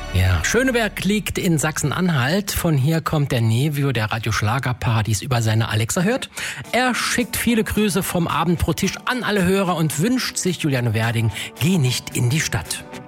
Ja, Schöneberg liegt in Sachsen-Anhalt. Von hier kommt der Nevio, der Radio Schlagerparadies über seine Alexa hört. Er schickt viele Grüße vom Abendbrottisch an alle Hörer und wünscht sich, Juliane Werding, geh nicht in die Stadt.